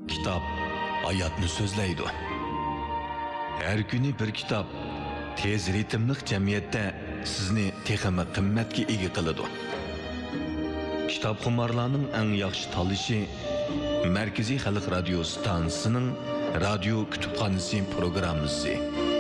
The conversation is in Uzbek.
Kitap hayatni so'zlaydi. Her kuni bir kitap tez ritmli jamiyatda sizni texmi qimmatga ega qiladi. Kitap xumarlarning eng yaxshi tanlashi Markaziy Xalq radio stansiyasining radio kutubxonasi programmasi.